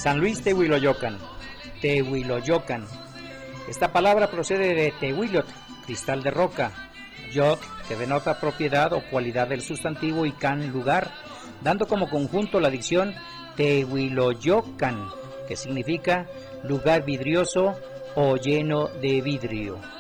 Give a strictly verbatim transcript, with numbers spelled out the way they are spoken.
San Luis Tehuiloyocan, Tehuiloyocan. Esta palabra procede de Tehuilot, cristal de roca, Yot, que denota propiedad o cualidad del sustantivo, y Can, lugar, dando como conjunto la dicción Tehuiloyocan, que significa lugar vidrioso o lleno de vidrio.